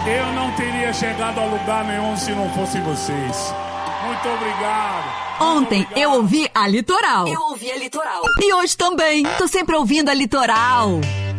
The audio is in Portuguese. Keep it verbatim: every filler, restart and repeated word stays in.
Eu não teria chegado a lugar nenhum se não fossem vocês. Muito obrigado. Ontem Muito obrigado. eu ouvi a Litoral. Eu ouvi a Litoral. E hoje também. Tô sempre ouvindo a Litoral.